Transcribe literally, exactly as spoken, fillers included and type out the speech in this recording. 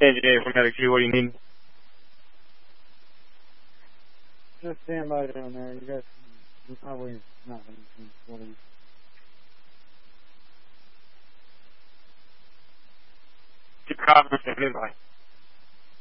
Engineer from Medic G, what do you need? Just stand by down there. You guys, you probably not going to see Keep confidence, stand by.